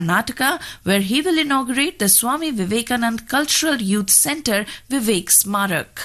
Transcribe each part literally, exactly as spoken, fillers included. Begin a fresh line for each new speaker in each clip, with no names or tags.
Karnataka, where he will inaugurate the Swami Vivekanand Cultural Youth Centre Vivek Smarak.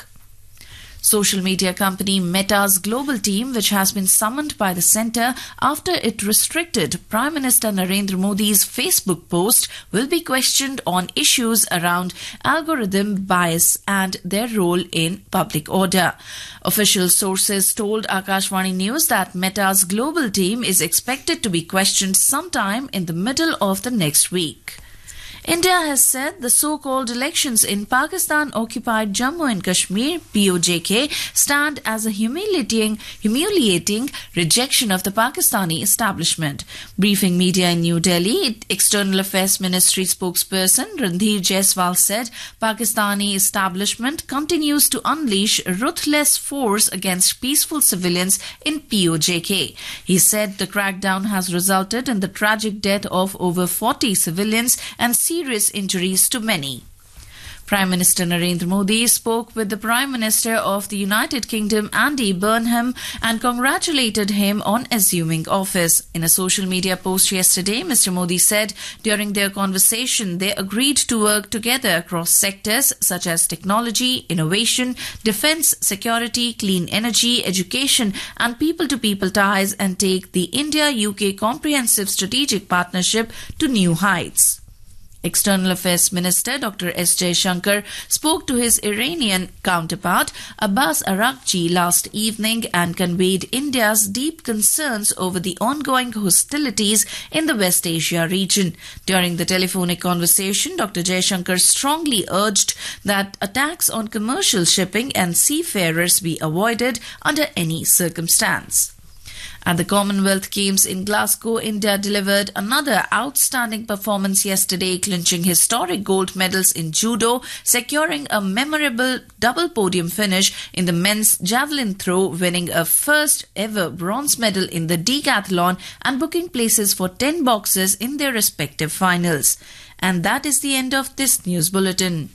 Social media company Meta's global team, which has been summoned by the centre after it restricted Prime Minister Narendra Modi's Facebook post, will be questioned on issues around algorithm bias and their role in public order. Official sources told Akashvani News that Meta's global team is expected to be questioned sometime in the middle of the next week. India has said the so-called elections in Pakistan-occupied Jammu and Kashmir, P O J K, stand as a humiliating, humiliating rejection of the Pakistani establishment. Briefing media in New Delhi, External Affairs Ministry spokesperson Randhir Jaiswal said Pakistani establishment continues to unleash ruthless force against peaceful civilians in P O J K. He said the crackdown has resulted in the tragic death of over forty civilians and serious injuries to many. Prime Minister Narendra Modi spoke with the Prime Minister of the United Kingdom, Andy Burnham, and congratulated him on assuming office. In a social media post yesterday, Mister Modi said during their conversation they agreed to work together across sectors such as technology, innovation, defence, security, clean energy, education and people-to-people ties and take the India-U K Comprehensive Strategic Partnership to new heights. External Affairs Minister Doctor S Jaishankar spoke to his Iranian counterpart Abbas Araghchi last evening and conveyed India's deep concerns over the ongoing hostilities in the West Asia region. During the telephonic conversation, Doctor Jaishankar strongly urged that attacks on commercial shipping and seafarers be avoided under any circumstance. At the Commonwealth Games in Glasgow, India delivered another outstanding performance yesterday, clinching historic gold medals in judo, securing a memorable double podium finish in the men's javelin throw, winning a first ever bronze medal in the decathlon and booking places for ten boxers in their respective finals. And that is the end of this news bulletin.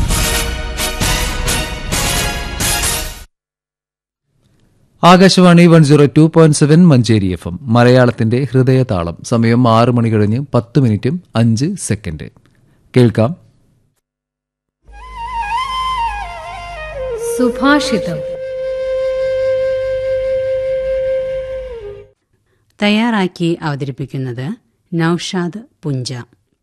Akashvani one zero two point seven Manjeri F M മലയാളത്തിന്റെ ഹൃദയതാളം. സമയം ആറ് മണി കഴിഞ്ഞ് പത്ത് മിനിറ്റും അഞ്ച് second. കേൾക്കാം
സുഭാഷിതം. തയ്യാറാക്കി അവതരിപ്പിക്കുന്നത് നൌഷാദ് പുഞ്ച.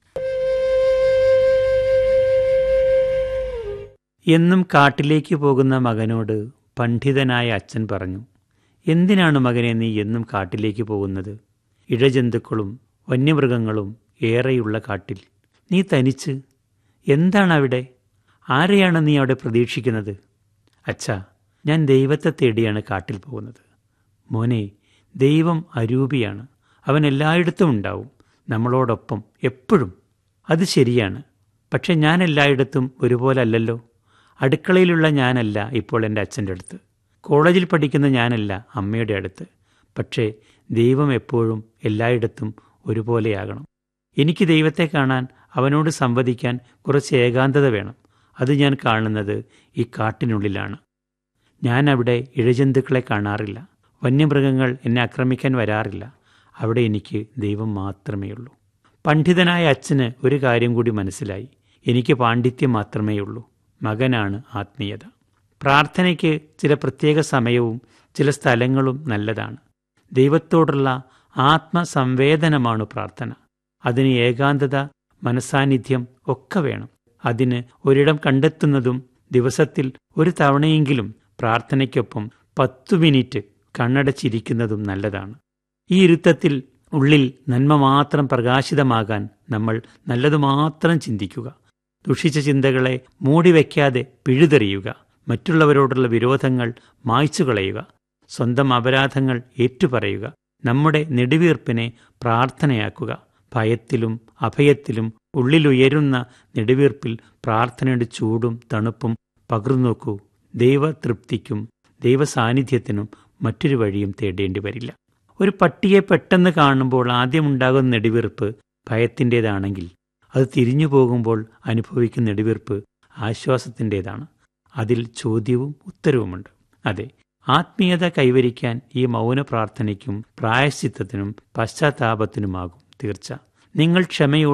എന്നും കാട്ടിലേക്ക് പോകുന്ന മകനോട് പണ്ഡിതനായ അച്ഛൻ പറഞ്ഞു, എന്തിനാണ് മകനെ നീ എന്നും കാട്ടിലേക്ക് പോകുന്നത്? ഇഴജന്തുക്കളും വന്യമൃഗങ്ങളും ഏറെയുള്ള കാട്ടിൽ നീ തനിച്ച് എന്താണവിടെ? ആരെയാണ് നീ അവിടെ പ്രതീക്ഷിക്കുന്നത്? അച്ഛാ, ഞാൻ ദൈവത്തെ തേടിയാണ് കാട്ടിൽ പോകുന്നത്. മോനെ, ദൈവം അരൂപിയാണ്. അവൻ എല്ലായിടത്തും ഉണ്ടാവും, നമ്മളോടൊപ്പം എപ്പോഴും. അത് ശരിയാണ്. പക്ഷെ ഞാൻ എല്ലായിടത്തും ഒരുപോലെ അല്ലല്ലോ. അടുക്കളയിലുള്ള ഞാനല്ല ഇപ്പോൾ എൻ്റെ അച്ഛൻ്റെ അടുത്ത്. കോളേജിൽ പഠിക്കുന്ന ഞാനല്ല അമ്മയുടെ അടുത്ത്. പക്ഷേ ദൈവം എപ്പോഴും എല്ലായിടത്തും ഒരുപോലെയാകണം. എനിക്ക് ദൈവത്തെ കാണാൻ, അവനോട് സംവദിക്കാൻ കുറച്ച് ഏകാന്തത വേണം. അത് ഞാൻ കാണുന്നത് ഈ കാട്ടിനുള്ളിലാണ്. ഞാൻ അവിടെ ഇഴജന്തുക്കളെ കാണാറില്ല. വന്യമൃഗങ്ങൾ എന്നെ ആക്രമിക്കാൻ വരാറില്ല. അവിടെ എനിക്ക് ദൈവം മാത്രമേ ഉള്ളൂ. പണ്ഡിതനായ അച്ഛന് ഒരു കാര്യം കൂടി മനസ്സിലായി. എനിക്ക് പാണ്ഡിത്യം മാത്രമേ ഉള്ളൂ. മകനാണ് ആത്മീയത. പ്രാർത്ഥനയ്ക്ക് ചില പ്രത്യേക സമയവും ചില സ്ഥലങ്ങളും നല്ലതാണ്. ദൈവത്തോടുള്ള ആത്മസംവേദനമാണ് പ്രാർത്ഥന. അതിന് ഏകാന്തത, മനസാന്നിധ്യം ഒക്കെ വേണം. അതിന് ഒരിടം കണ്ടെത്തുന്നതും ദിവസത്തിൽ ഒരു തവണയെങ്കിലും പ്രാർത്ഥനയ്ക്കൊപ്പം പത്തു മിനിറ്റ് കണ്ണടച്ചിരിക്കുന്നതും നല്ലതാണ്. ഈ ഇരുത്തത്തിൽ ഉള്ളിൽ നന്മ മാത്രം പ്രകാശിതമാകാൻ നമ്മൾ നല്ലതു മാത്രം ചിന്തിക്കുക. ദുഷിച്ച ചിന്തകളെ മൂടിവെക്കാതെ പിഴുതെറിയുക. മറ്റുള്ളവരോടുള്ള വിരോധങ്ങൾ മായ്ച്ചു കളയുക. സ്വന്തം അപരാധങ്ങൾ ഏറ്റുപറയുക. നമ്മുടെ നെടുവീർപ്പിനെ പ്രാർത്ഥനയാക്കുക. ഭയത്തിലും അഭയത്തിലും ഉള്ളിലുയരുന്ന നെടുവീർപ്പിൽ പ്രാർത്ഥനയുടെ ചൂടും തണുപ്പും പകർന്നോക്കൂ. ദൈവതൃപ്തിക്കും ദൈവസാന്നിധ്യത്തിനും മറ്റൊരു വഴിയും തേടേണ്ടി വരില്ല. ഒരു പട്ടിയെ പെട്ടെന്ന് കാണുമ്പോൾ ആദ്യമുണ്ടാകുന്ന നെടുവീർപ്പ് ഭയത്തിൻ്റേതാണെങ്കിൽ അത് തിരിഞ്ഞു പോകുമ്പോൾ അനുഭവിക്കുന്ന നെടുവീർപ്പ് ആശ്വാസത്തിൻ്റേതാണ്. അതിൽ ചോദ്യവും ഉത്തരവുമുണ്ട്. അതെ, ആത്മീയത കൈവരിക്കാൻ ഈ മൗന പ്രാർത്ഥനയ്ക്കും പ്രായശ്ചിത്തത്തിനും പശ്ചാത്താപത്തിനുമാകും തീർച്ച. നിങ്ങൾ ക്ഷമയോടെ